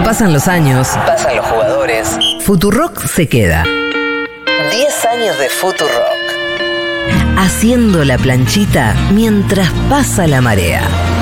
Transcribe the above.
Pasan los años, Pasan los jugadores. Futurock se queda. 10 años de Futurock. Haciendo la planchita mientras pasa la marea.